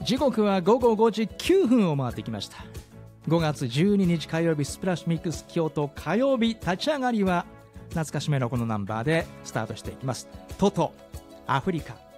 時刻は午後5時9分を回ってきました。5月12日火曜日、スプラッシュミックス京都火曜日、立ち上がりは懐かしめのこのナンバーでスタートしていきます。トトアフリカ。